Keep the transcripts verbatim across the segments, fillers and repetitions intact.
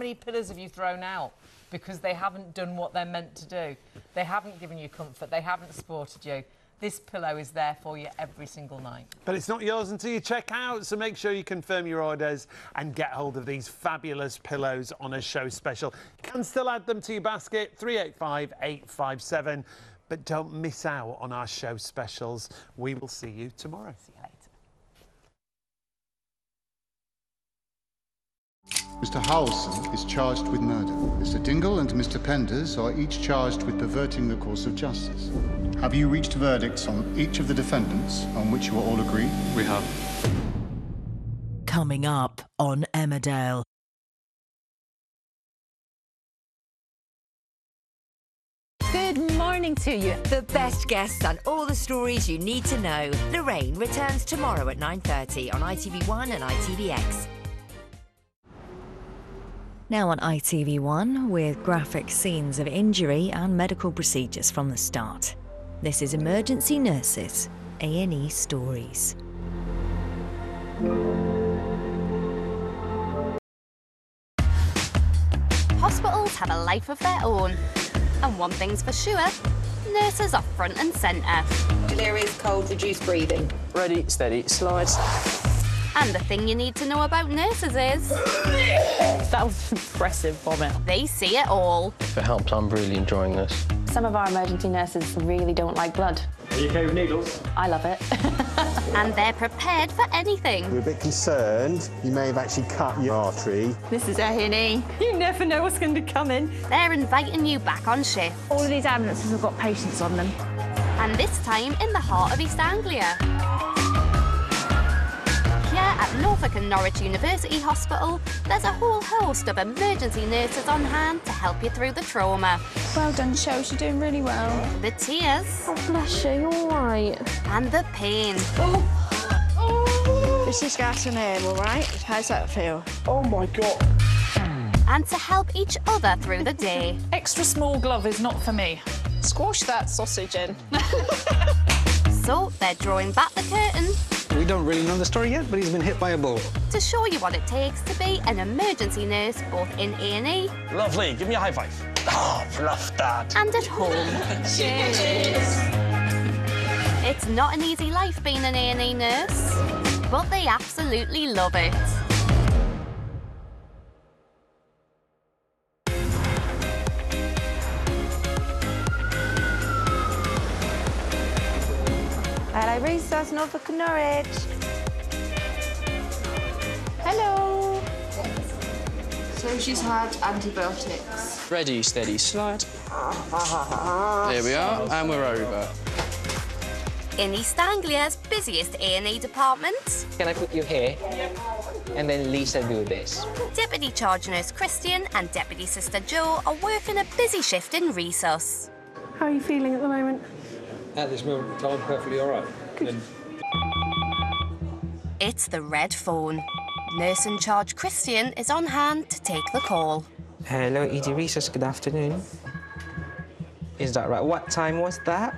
many pillows have you thrown out because they haven't done what they're meant to do? They haven't given you comfort. They haven't supported you. This pillow is there for you every single night. But it's not yours until you check out, so make sure you confirm your orders and get hold of these fabulous pillows on a show special. You can still add them to your basket, three eight five, eight five seven. But don't miss out on our show specials. We will see you tomorrow. See you later. Mister Howelson is charged with murder. Mister Dingle and Mister Penders are each charged with perverting the course of justice. Have you reached verdicts on each of the defendants on which you are all agreed? We have. Coming up on Emmerdale. Good morning to you. The best guests and all the stories you need to know. Lorraine returns tomorrow at nine thirty on I T V one and I T V X. Now on I T V one with graphic scenes of injury and medical procedures from the start. This is Emergency Nurses, A and E Stories. Hospitals have a life of their own. And one thing's for sure, nurses are front and centre. Delirious, cold, reduced breathing. Ready, steady, slides. And the thing you need to know about nurses is... That was impressive, vomit. They see it all. If it helps, I'm really enjoying this. Some of our emergency nurses really don't like blood. Are you okay with needles? I love it. And they're prepared for anything. We're a bit concerned you may have actually cut your artery. This is A and E. You never know what's going to come in. They're inviting you back on shift. All of these ambulances have got patients on them. And this time in the heart of East Anglia. Here at Norfolk and Norwich University Hospital, there's a whole host of emergency nurses on hand to help you through the trauma. Well done, Shells, you're doing really well. The tears. Oh, bless you, you're all right. And the pain. Oh. Oh. This is gas and air, all right? How's that feel? Oh, my God. And to help each other through the day. Extra small glove is not for me. Squash that sausage in. So they're drawing back the curtain. We don't really know the story yet, but he's been hit by a ball. To show you what it takes to be an emergency nurse, both in A and E. Lovely, give me a high five. Oh, love that. And at home. Cheers. It's not an easy life being an A and E nurse, but they absolutely love it. Hello, Resource, Norfolk and Norwich. Hello. So she's had antibiotics. Ready, steady, slide. There we are, and we're over. In East Anglia's busiest A and E department. Can I put you here? And then Lisa do this. Deputy Charge Nurse Christian and Deputy Sister Jo are working a busy shift in Resus. How are you feeling at the moment? At this moment in time, perfectly all right. Then... It's the red phone. Nurse in charge Christian is on hand to take the call. Hello, E D Resus, good afternoon. Is that right? What time was that?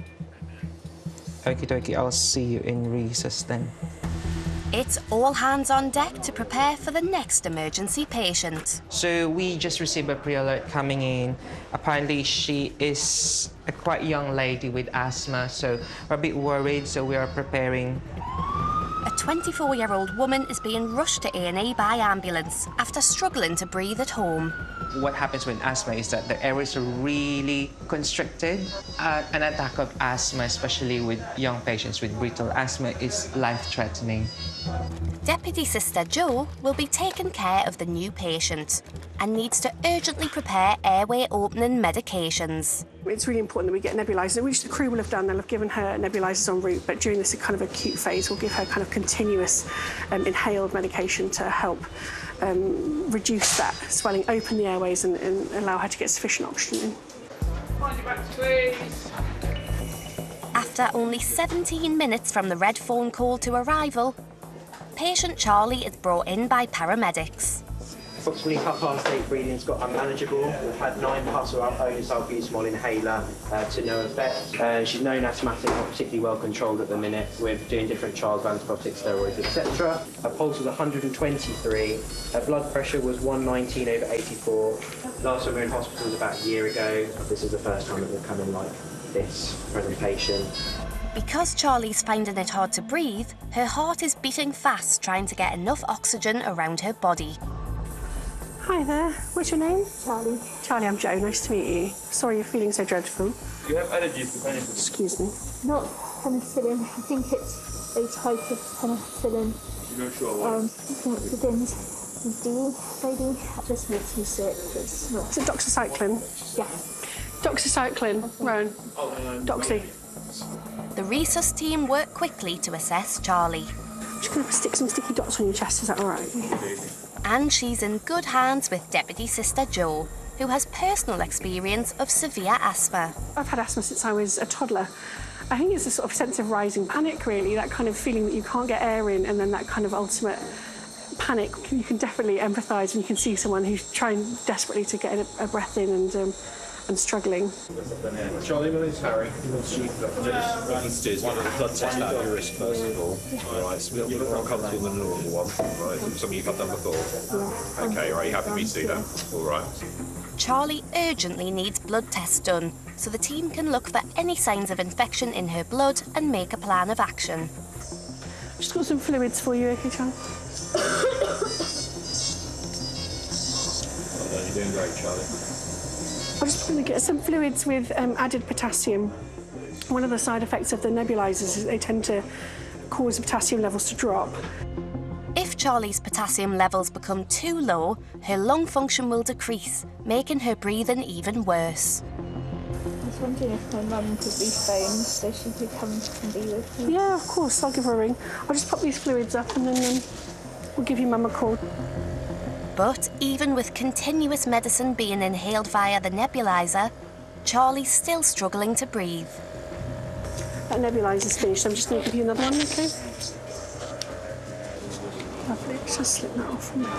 Okie dokie, I'll see you in Resus then. It's all hands on deck to prepare for the next emergency patient. So we just received a pre-alert coming in. Apparently she is a quite young lady with asthma, so we're a bit worried, so we are preparing. A twenty-four-year-old woman is being rushed to A and E by ambulance after struggling to breathe at home. What happens with asthma is that the airways are really constricted. Uh, an attack of asthma, especially with young patients with brittle asthma, is life-threatening. Deputy Sister Jo will be taking care of the new patient and needs to urgently prepare airway opening medications. It's really important that we get nebulizers, which the crew will have done. They'll have given her nebulizers en route, but during this kind of acute phase, we'll give her kind of continuous um, inhaled medication to help um, reduce that swelling, open the airways and, and allow her to get sufficient oxygen in. After only seventeen minutes from the red phone call to arrival, patient Charlie is brought in by paramedics. Approximately half past eight, breathing's got unmanageable. We've had nine puffs of our polysulbutamol inhaler uh, to no effect. Uh, she's known asthmatic, not particularly well controlled at the minute. We're doing different trials of antibiotics, steroids, et cetera. Her pulse was one hundred twenty-three. Her blood pressure was one nineteen over eighty-four. Last time we were in hospital was about a year ago. This is the first time that we've come in like this presentation. Because Charlie's finding it hard to breathe, her heart is beating fast, trying to get enough oxygen around her body. Hi there, what's your name? Charlie. Charlie, I'm Jo, nice to meet you. Sorry you're feeling so dreadful. Do you have allergies to penicillin? Excuse me. Not penicillin, I think it's a type of penicillin. You're not sure what? Um, I think it begins with D, maybe. That just makes me sick. It's not. Is it doxycycline? Yeah. Doxycycline, Rowan. Doxy. The Rhesus team work quickly to assess Charlie. I'm just going to stick some sticky dots on your chest, is that all right? And she's in good hands with Deputy Sister Jo, who has personal experience of severe asthma. I've had asthma since I was a toddler. I think it's a sort of sense of rising panic, really, that kind of feeling that you can't get air in, and then that kind of ultimate panic. You can definitely empathise when you can see someone who's trying desperately to get a, a breath in and um, and struggling. Charlie, my name's Harry. What you need to do is get a blood test out of your wrist first of all. All right, it's a little bit more comfortable than a normal one. All right, something you've had done before. Yeah. Okay, all right, you happy for me to do that? All right. Charlie urgently needs blood tests done, so the team can look for any signs of infection in her blood and make a plan of action. Just got some fluids for you, okay, Charlie? Well, you're doing great, Charlie. I'm just going to get some fluids with um, added potassium. One of the side effects of the nebulizers is they tend to cause the potassium levels to drop. If Charlie's potassium levels become too low, her lung function will decrease, making her breathing even worse. I was wondering if my mum could be phoned so she could come and be with me. Yeah, of course, I'll give her a ring. I'll just pop these fluids up and then um, we'll give your mum a call. But even with continuous medicine being inhaled via the nebulizer, Charlie's still struggling to breathe. That nebulizer's finished, so I'm just going to give you another one, okay? Lovely, just slip that off from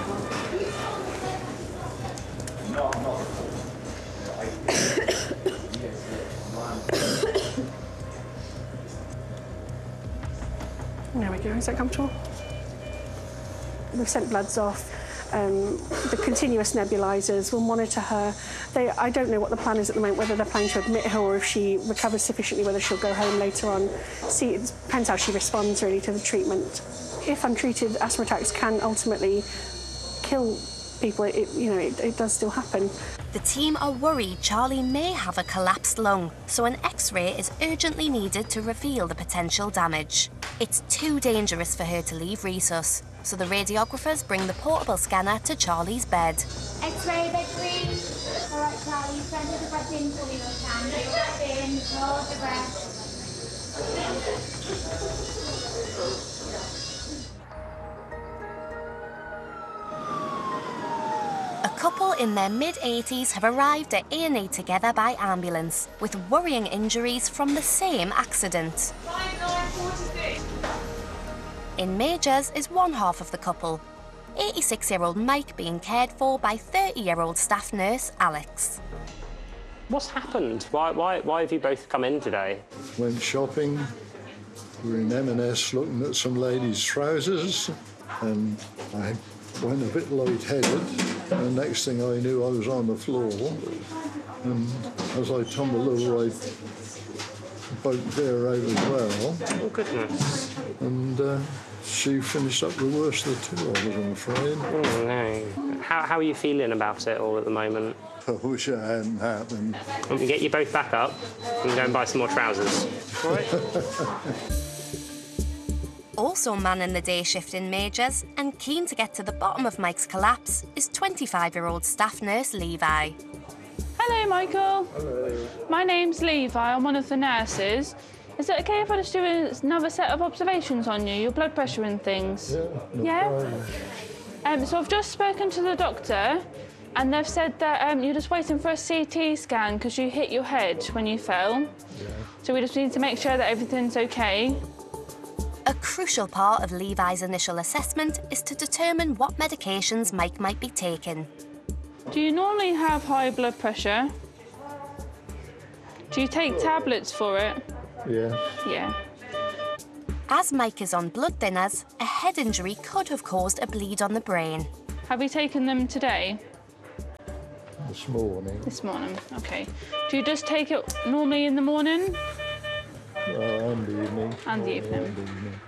there. There we go, is that comfortable? We've sent bloods off. Um, the continuous nebulizers will monitor her. They, I don't know what the plan is at the moment, whether they're planning to admit her or if she recovers sufficiently, whether she'll go home later on. See, it depends how she responds really to the treatment. If untreated, asthma attacks can ultimately kill people. It, you know, it, it does still happen. The team are worried Charlie may have a collapsed lung, so an X-ray is urgently needed to reveal the potential damage. It's too dangerous for her to leave Rhesus, so the radiographers bring the portable scanner to Charlie's bed. X-ray, bed three. All right, Charlie, send the breath in for you, can. Get breath in, hold the breath. A couple in their mid eighties have arrived at A and E together by ambulance, with worrying injuries from the same accident. In Majors is one half of the couple, eighty-six-year-old Mike being cared for by thirty-year-old staff nurse Alex. What's happened? Why, why, why have you both come in today? Went shopping. We were in M and S looking at some ladies' trousers, and I went a bit light-headed. And the next thing I knew, I was on the floor, and as I tumbled over, I broke Vera out as well. Oh, goodness. And uh, she finished up the worst of the two of us, I'm afraid. Oh, no. How, how are you feeling about it all at the moment? I wish it hadn't happened. We can get you both back up and go and buy some more trousers. All right? Also manning the day shift in Majors and keen to get to the bottom of Mike's collapse is twenty-five-year-old staff nurse Levi. Hello, Michael. Hello. My name's Levi. I'm one of the nurses. Is it okay if I just do another set of observations on you, your blood pressure and things? Yeah. Yeah? Um, so I've just spoken to the doctor, and they've said that um, you're just waiting for a C T scan because you hit your head when you fell. Yeah. So we just need to make sure that everything's okay. A crucial part of Levi's initial assessment is to determine what medications Mike might be taking. Do you normally have high blood pressure? Do you take tablets for it? Yeah. Yeah. As Mike is on blood thinners, a head injury could have caused a bleed on the brain. Have you taken them today? This morning. This morning, OK. Do you just take it normally in the morning? Uh, and the evening. And the evening. And the evening.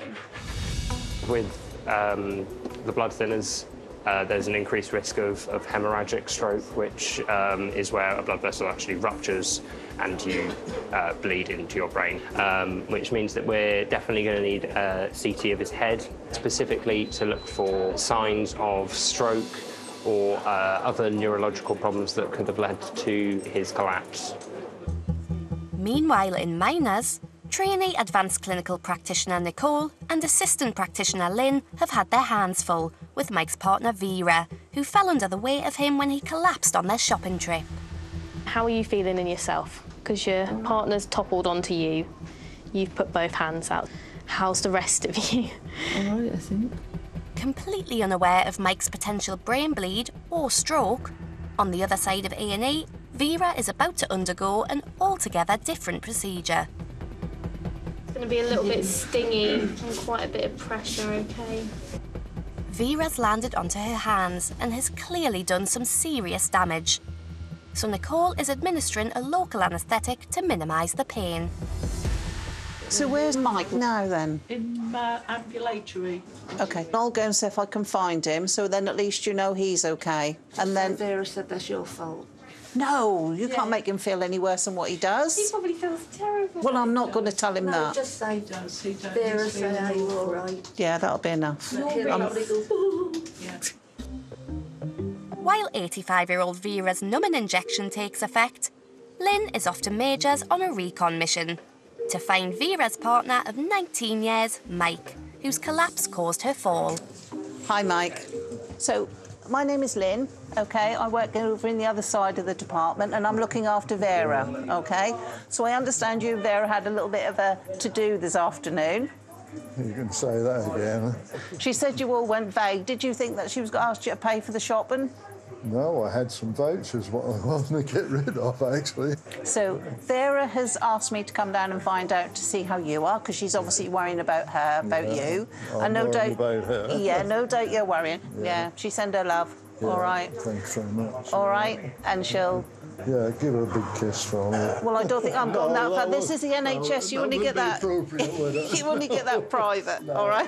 OK. With um, the blood thinners, uh, there's an increased risk of, of hemorrhagic stroke, which um, is where a blood vessel actually ruptures and you uh, bleed into your brain, um, which means that we're definitely going to need a C T of his head, specifically to look for signs of stroke or uh, other neurological problems that could have led to his collapse. Meanwhile, in Miners, trainee advanced clinical practitioner Nicole and assistant practitioner Lynn have had their hands full with Mike's partner Vera, who fell under the weight of him when he collapsed on their shopping trip. How are you feeling in yourself? Because your partner's toppled onto you. You've put both hands out. How's the rest of you? All right, I think. Completely unaware of Mike's potential brain bleed or stroke, on the other side of A and E, Vera is about to undergo an altogether different procedure. It's going to be a little bit stingy and quite a bit of pressure, OK? Vera's landed onto her hands and has clearly done some serious damage. So Nicole is administering a local anaesthetic to minimise the pain. So where's Mike now, then? In uh, ambulatory. OK, I'll go and see if I can find him, so then at least you know he's OK. And then... Vera said that's your fault. No, you Yeah. can't make him feel any worse than what he does. He probably feels terrible. Well, I'm not going to tell him No, that. just say, he does, he does. Vera say, are you all right? Yeah, that'll be enough. He'll I'm- probably go, yeah. While eighty-five-year-old Vera's numbing injection takes effect, Lynn is off to Majors on a recon mission to find Vera's partner of nineteen years, Mike, whose collapse caused her fall. Hi, Mike. So, my name is Lynn, OK? I work over in the other side of the department and I'm looking after Vera, OK? So I understand you and Vera had a little bit of a to-do this afternoon. You can say that again. She said you all went vague. Did you think that she was going to ask you to pay for the shopping? No, I had some vouchers what I wanted to get rid of, actually. So Vera has asked me to come down and find out to see how you are, because she's obviously worrying about her, about Yeah, you. I'm and no worrying doubt, about her. Yeah, no doubt you're worrying. Yeah, Yeah. she sent her love. Yeah, All right. Thanks very much. All right, and she'll. Yeah, give her a big kiss for me. Well, I don't think I'm going No, that far. that This would- is the N H S. that You only would get be that. appropriate, would it? You only get that private. All right.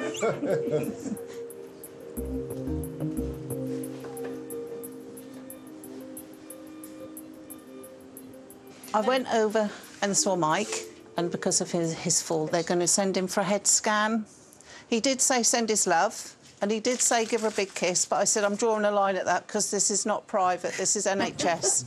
I went over and saw Mike, and because of his, his fall, they're going to send him for a head scan. He did say send his love, and he did say give her a big kiss, but I said I'm drawing a line at that because this is not private, this is N H S.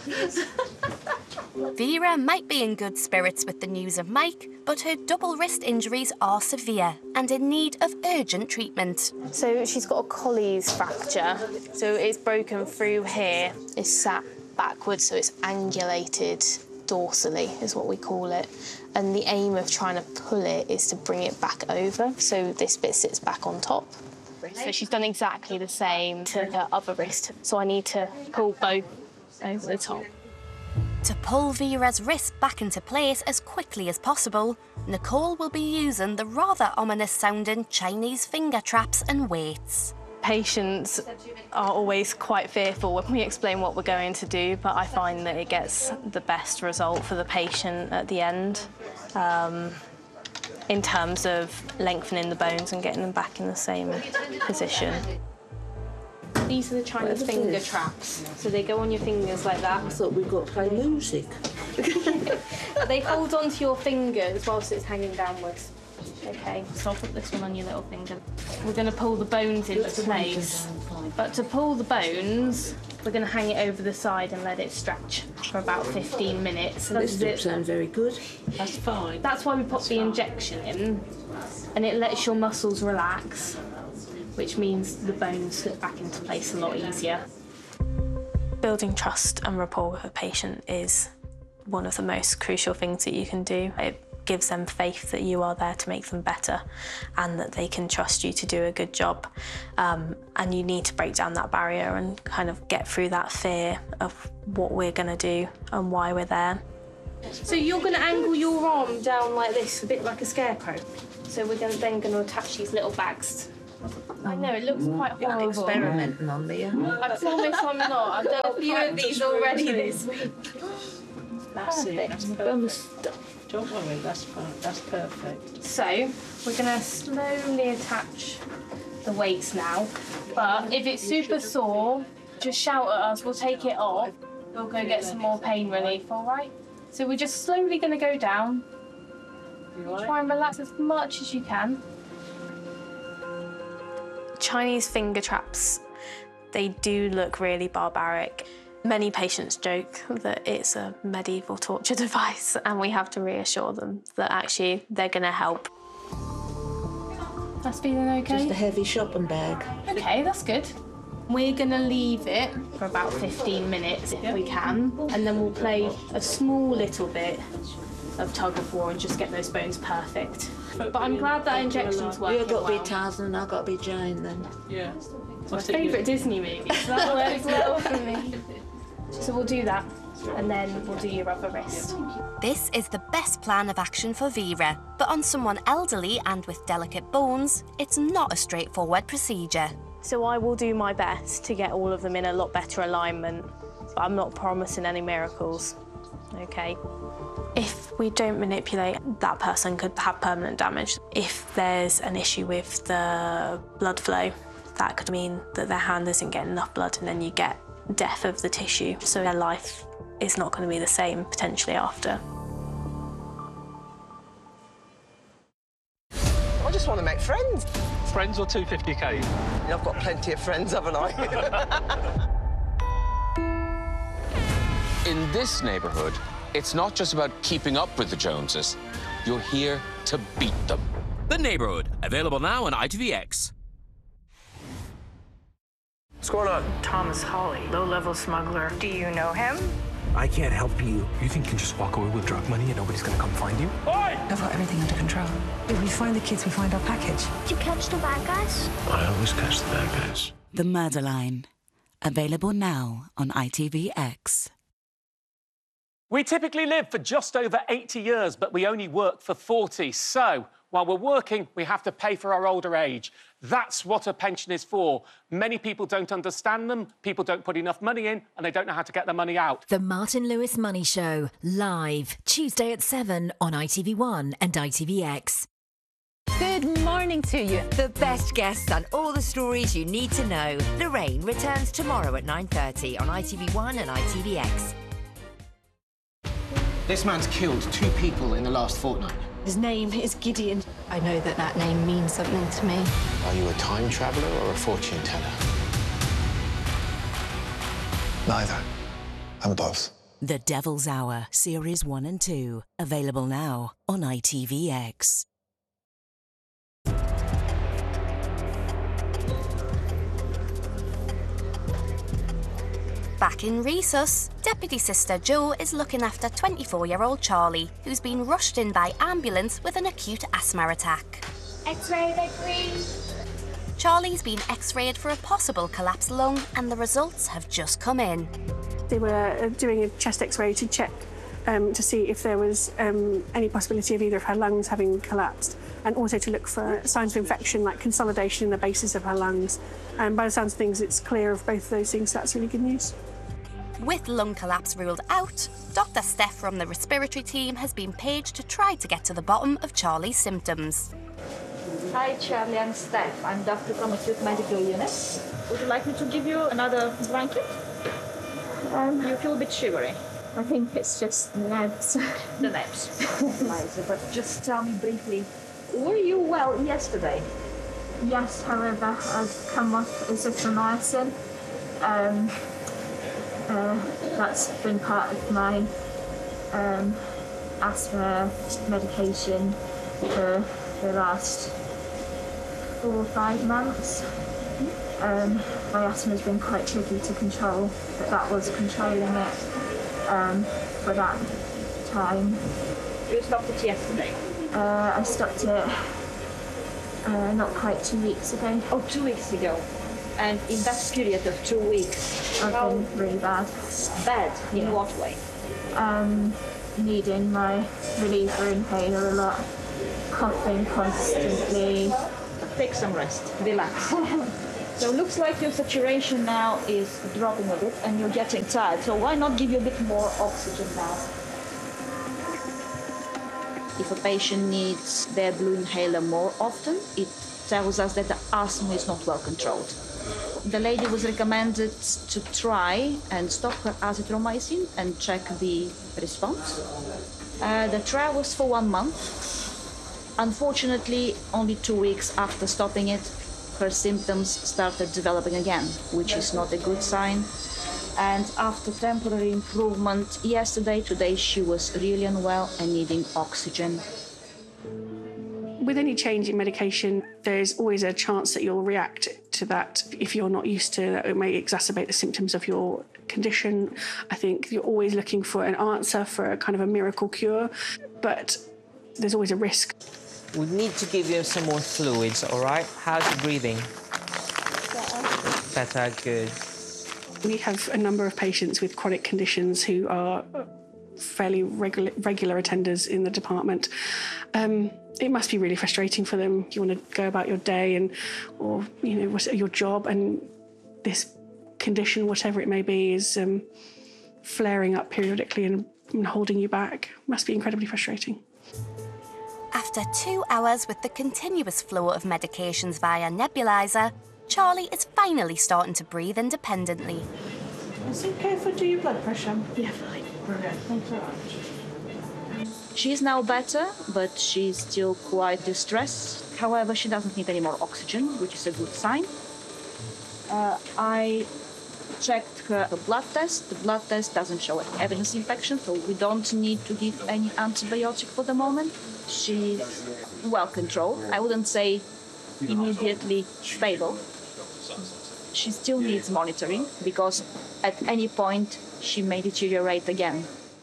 Vera might be in good spirits with the news of Mike, but her double wrist injuries are severe and in need of urgent treatment. So she's got a Colles fracture. So it's broken through here. It's sat backwards, so it's angulated dorsally, is what we call it. And the aim of trying to pull it is to bring it back over, so this bit sits back on top. So she's done exactly the same to her other wrist. So I need to pull both over the top. To pull Vera's wrist back into place as quickly as possible, Nicole will be using the rather ominous-sounding Chinese finger traps and weights. Patients are always quite fearful when we explain what we're going to do, but I find that it gets the best result for the patient at the end, um, in terms of lengthening the bones and getting them back in the same position. These are the Chinese What are finger these? traps. So they go on your fingers like that. I thought we'd got to play music. They hold onto your fingers whilst it's hanging downwards. Okay, so I'll put this one on your little finger. We're going to pull the bones into place. But to pull the bones, we're going to hang it over the side and let it stretch for about fifteen minutes. This That's doesn't it. sound very good. That's fine. That's why we put the injection in, and it lets your muscles relax, which means the bones slip back into place a lot easier. Building trust and rapport with a patient is one of the most crucial things that you can do. It gives them faith that you are there to make them better and that they can trust you to do a good job. Um, and you need to break down that barrier and kind of get through that fear of what we're going to do and why we're there. So you're going to angle your arm down like this, a bit like a scarecrow. So we're gonna, then going to attach these little bags. I know, it looks quite horrible. Experimenting on me. I promise I'm not. I've done a few of these already this week. That's it. That's perfect. Don't worry, that's fine. That's perfect. So we're going to slowly attach the weights now. But if it's super sore, just shout at us. We'll take it off. We'll go get some more pain relief, all right? So we're just slowly going to go down. Try and relax as much as you can. Chinese finger traps, they do look really barbaric. Many patients joke that it's a medieval torture device, and we have to reassure them that actually they're going to help. That's feeling okay? Just a heavy shopping bag. Okay, that's good. We're going to leave it for about fifteen minutes if we can, and then we'll play a small little bit of tug of war and just get those bones perfect. But I'm glad that injection's working You've got to well. be Tarzan and I've got to be Jane then. Yeah. It's my favourite Disney movie, so that works well for me. So we'll do that, and then we'll do your other wrist. This is the best plan of action for Vera, but on someone elderly and with delicate bones, it's not a straightforward procedure. So I will do my best to get all of them in a lot better alignment, but I'm not promising any miracles, okay? If we don't manipulate, that person could have permanent damage. If there's an issue with the blood flow, that could mean that their hand isn't getting enough blood and then you get death of the tissue, so their life is not going to be the same potentially after. I just want to make friends. Friends or two hundred fifty K? I've got plenty of friends, haven't I? In this neighborhood, it's not just about keeping up with the Joneses. You're here to beat them. The Neighborhood, available now on I T V X. What's going on? Thomas Hawley, low-level smuggler. Do you know him? I can't help you. You think you can just walk away with drug money and nobody's gonna come find you? Oi! I've got everything under control. If we find the kids, we find our package. Did you catch the bad guys? I always catch the bad guys. The Murder Line, available now on I T V X. We typically live for just over eighty years, but we only work for forty. So, while we're working, we have to pay for our older age. That's what a pension is for. Many people don't understand them, people don't put enough money in, and they don't know how to get their money out. The Martin Lewis Money Show, live, Tuesday at seven on I T V one and I T V X. Good morning to you. The best guests and all the stories you need to know. Lorraine returns tomorrow at nine thirty on I T V one and I T V X. This man's killed two people in the last fortnight. His name is Gideon. I know that that name means something to me. Are you a time traveller or a fortune teller? Neither. I'm a both. The Devil's Hour, Series one and two, available now on I T V X. Back in Resus, Deputy Sister Jo is looking after twenty-four-year-old Charlie, who's been rushed in by ambulance with an acute asthma attack. X-ray, please. Charlie's been x-rayed for a possible collapsed lung, and the results have just come in. They were doing a chest X-ray to check um, to see if there was um, any possibility of either of her lungs having collapsed, and also to look for signs of infection like consolidation in the bases of her lungs. And by the sounds of things, it's clear of both of those things, so that's really good news. With lung collapse ruled out, Doctor Steph from the respiratory team has been paged to try to get to the bottom of Charlie's symptoms. Hi, Charlie, I'm Steph. I'm Doctor from Acute Medical Unit. Would you like me to give you another blanket? Um, you feel a bit shivery. I think it's just the nerves. The nerves. Nice, but just tell me briefly, were you well yesterday? Yes, however, I've come off azithromycin. Um, uh, that's been part of my um, asthma medication for the last four or five months. Um, my asthma's been quite tricky to control, but that was controlling it um, for that time. You stopped it yesterday? Uh, I stopped it uh, not quite two weeks ago. Oh, two weeks ago. And in that period of two weeks, I've how been really bad. bad? In Yeah. what way? Um, needing my reliever inhaler a lot, coughing constantly. Take some rest, relax. So it looks like your saturation now is dropping a bit and you're getting tired. So why not give you a bit more oxygen now? If a patient needs their blue inhaler more often, it tells us that the asthma is not well controlled. The lady was recommended to try and stop her azithromycin and check the response. Uh, the trial was for one month. Unfortunately, only two weeks after stopping it, her symptoms started developing again, which is not a good sign. And after temporary improvement yesterday, today she was really unwell and needing oxygen. With any change in medication, there's always a chance that you'll react to that. If you're not used to that, it may exacerbate the symptoms of your condition. I think you're always looking for an answer, for a kind of a miracle cure, but there's always a risk. We need to give you some more fluids, all right? How's your breathing? Better. Better, good. We have a number of patients with chronic conditions who are fairly regular, regular attenders in the department. Um, it must be really frustrating for them. You want to go about your day and, or you know, what's your job, and this condition, whatever it may be, is um, flaring up periodically and, and holding you back. Must be incredibly frustrating. After two hours with the continuous flow of medications via nebulizer, Charlie is finally starting to breathe independently. Is it okay if I do your blood pressure? Yeah, fine. Brilliant. Thanks very much. She's now better, but she's still quite distressed. However, she doesn't need any more oxygen, which is a good sign. Uh, I checked her blood test. The blood test doesn't show any evidence of infection, so we don't need to give any antibiotic for the moment. She's well controlled. I wouldn't say immediately stable. She still needs monitoring because at any point she may deteriorate again.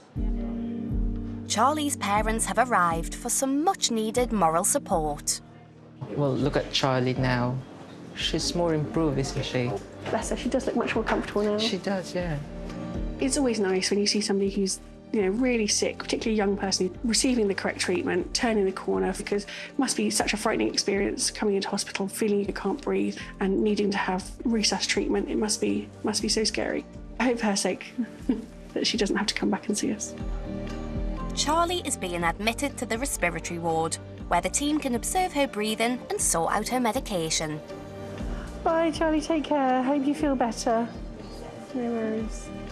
Charlie's parents have arrived for some much-needed moral support. Well, look at Charlie now. She's more improved, isn't she? Bless her, she does look much more comfortable now. She does, yeah. It's always nice when you see somebody who's, you know, really sick, particularly a young person, receiving the correct treatment, turning the corner, because it must be such a frightening experience coming into hospital, feeling you can't breathe and needing to have resus treatment. It must be, must be so scary. I hope for her sake that she doesn't have to come back and see us. Charlie is being admitted to the respiratory ward, where the team can observe her breathing and sort out her medication. Bye, Charlie, take care. Hope you feel better. No worries.